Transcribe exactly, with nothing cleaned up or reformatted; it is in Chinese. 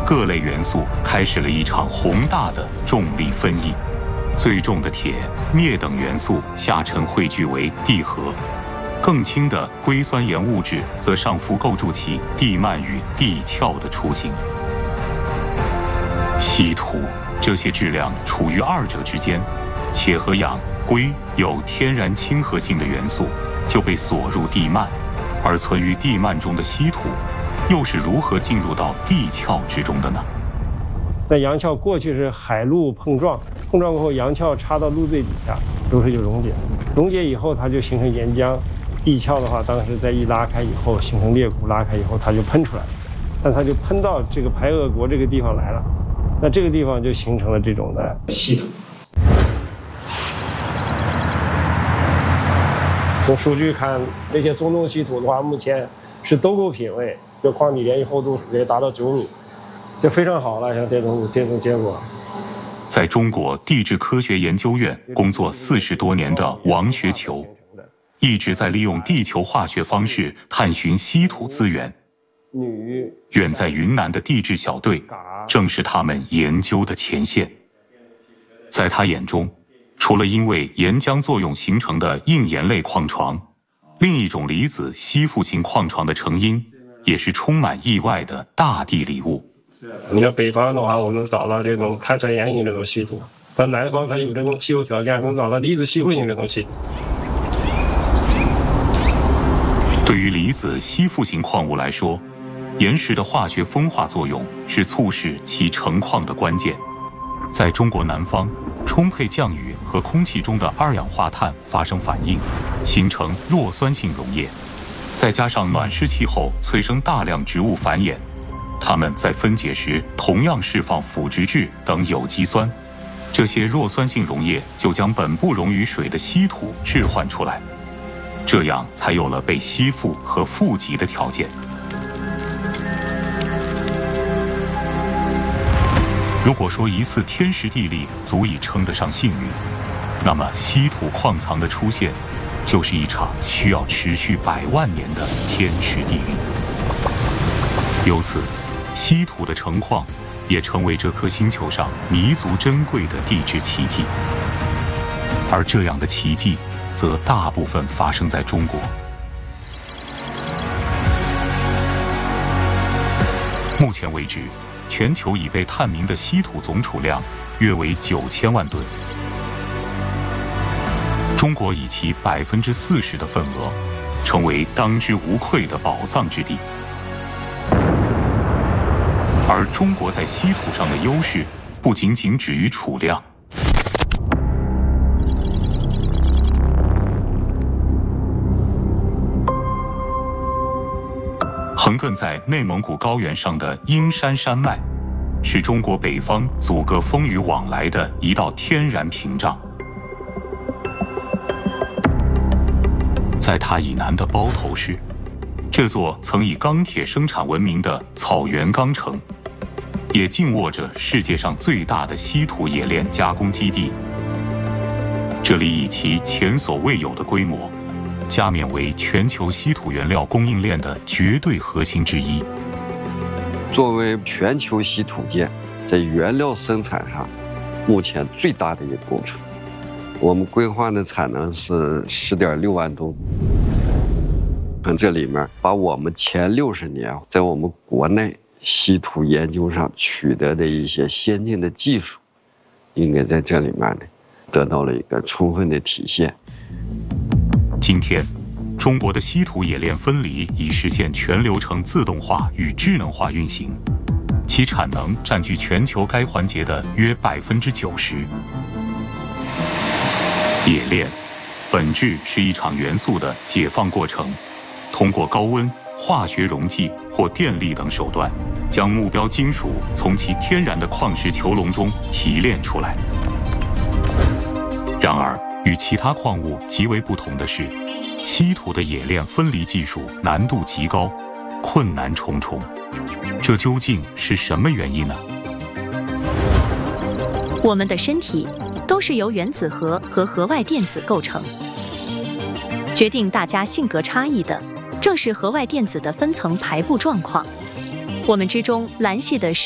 各类元素开始了一场宏大的重力分异。最重的铁、镍等元素下沉汇聚为地核，更轻的硅酸盐物质则上浮构筑起地幔与地壳的雏形。稀土这些质量处于二者之间，且和氧、硅有天然亲和性的元素就被锁入地幔，而存于地幔中的稀土又是如何进入到地壳之中的呢？ 那洋壳过去是海陆碰撞，碰撞过后洋壳插到陆最底下，流水就溶解，溶解以后它就形成岩浆。地壳的话，当时再一拉开以后，形成裂谷，拉开以后它就喷出来了，但它就喷到这个排俄国这个地方来了，那这个地方就形成了这种的稀土。从数据看，这些中重稀土的话，目前是都够品位，这矿体连续厚度也达到九米，就非常好了。像这种这种结果， 在中国地质科学研究院工作四十多年的王学球，一直在利用地球化学方式探寻稀土资源。远在云南的地质小队，正是他们研究的前线。在他眼中，除了因为岩浆作用形成的硬岩类矿床，另一种离子吸附型矿床的成因，也是充满意外的大地礼物。 你看北方的话，我们找到这种碳酸盐型这种稀土，但南方它有这种气候条件，能找到离子吸附型这种稀土。 对于离子吸附型矿物来说，岩石的化学风化作用是促使其成矿的关键。在中国南方，充沛降雨和空气中的二氧化碳发生反应，形成弱酸性溶液，再加上暖湿气候催生大量植物繁衍，它们在分解时同样释放腐殖质等有机酸，这些弱酸性溶液就将本不溶于水的稀土置换出来，这样才有了被吸附和富集的条件。如果说一次天时地利足以称得上幸运，那么稀土矿藏的出现就是一场需要持续百万年的天时地利。由此，稀土的成矿也成为这颗星球上弥足珍贵的地质奇迹。而这样的奇迹则大部分发生在中国。目前为止，全球已被探明的稀土总储量约为九千万吨。中国以其百分之四十的份额，成为当之无愧的宝藏之地。而中国在稀土上的优势，不仅仅止于储量。横亘在内蒙古高原上的阴山山脉，是中国北方阻隔风雨往来的一道天然屏障。在它以南的包头市，这座曾以钢铁生产闻名的草原钢城，也静卧着世界上最大的稀土冶炼加工基地。这里以其前所未有的规模，加冕为全球稀土原料供应链的绝对核心之一。 作为全球稀土界在原料生产上目前最大的一个工程，我们规划的产能是十点六万吨。从这里面把我们前六十年在我们国内稀土研究上取得的一些先进的技术，应该在这里面呢得到了一个充分的体现。 今天，中国的稀土冶炼分离已实现全流程自动化与智能化运行，其产能占据全球该环节的约百分之九十。冶炼本质是一场元素的解放过程，通过高温、化学溶剂或电力等手段，将目标金属从其天然的矿石球笼中提炼出来。然而，与其他矿物极为不同的是，稀土的冶炼分离技术难度极高，困难重重。这究竟是什么原因呢？ 我们的身体都是由原子核和核外电子构成，决定大家性格差异的，正是核外电子的分层排布状况。我们之中蓝系的